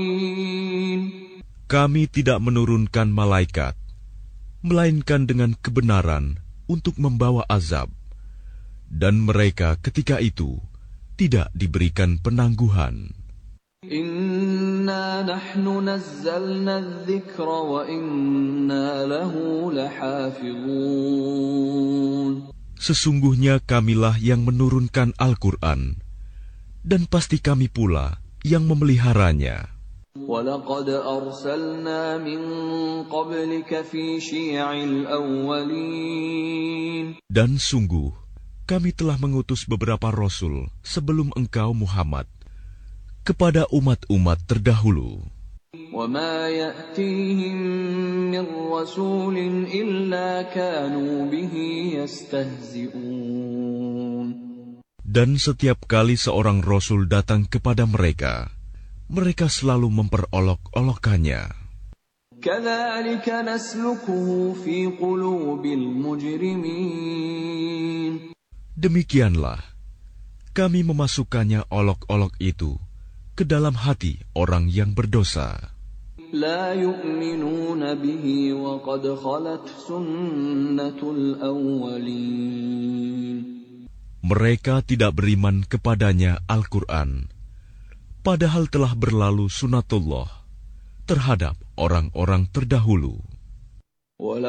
Kami tidak menurunkan malaikat, melainkan dengan kebenaran untuk membawa azab, dan mereka ketika itu tidak diberikan penangguhan. Inna nahnu nazzalna adh-dhikra wa inna lahu lahafizun. Sesungguhnya kamilah yang menurunkan Al-Quran, dan pasti kami pula yang memeliharanya. وَلَقَدْ أَرْسَلْنَا مِنْ قَبْلِكَ فِي شِيَعِ الْأَوَّلِينَ. Dan sungguh, kami telah mengutus beberapa rasul sebelum engkau Muhammad kepada umat-umat terdahulu. وَمَا يَأْتِيهِمْ مِنْ رَسُولٍ إِلَّا كَانُوا بِهِ يَسْتَهْزِئُونَ. Dan setiap kali seorang rasul datang kepada mereka, mereka selalu memperolok-olokkannya. كَذَلِكَ نَسْلُكُهُ فِي قُلُوبِ الْمُجْرِمِينَ. Demikianlah, kami memasukkannya olok-olok itu ke dalam hati orang yang berdosa. لا يؤمنون به وقد خلت سنة الأولين. Mereka tidak beriman kepadanya Al-Quran, padahal telah berlalu sunatullah terhadap orang-orang terdahulu.